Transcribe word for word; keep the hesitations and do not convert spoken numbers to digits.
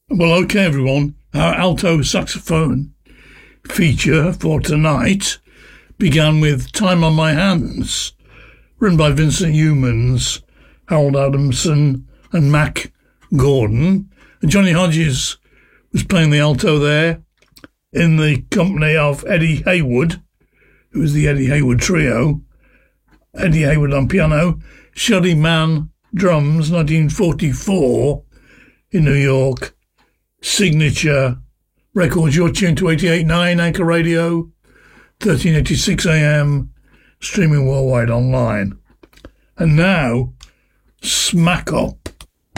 Well, okay, everyone. Our alto saxophone feature for tonight began with Time on My Hands, written by Vincent Youmans, Harold Adamson and Mac Gordon. And Johnny Hodges was playing the alto there in the company of Eddie Hayward, who was the Eddie Hayward Trio. Eddie Hayward on piano, Shelly Manne drums, nineteen forty-four in New York. Signature Records. You're tuned to eighty-eight point nine Anchor Radio, thirteen eighty-six A M, streaming worldwide online. And now, Smack Up.